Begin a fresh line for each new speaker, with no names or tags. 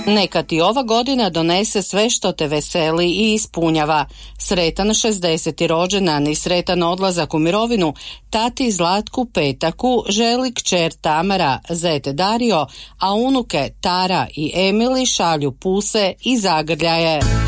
Neka ti ova godina donese sve što te veseli i ispunjava. Sretan 60. rođendan i sretan odlazak u mirovinu tati Zlatku Petaku želi kćer Tamara, zet Dario, a unuke Tara i Emili šalju puse i zagrljaje.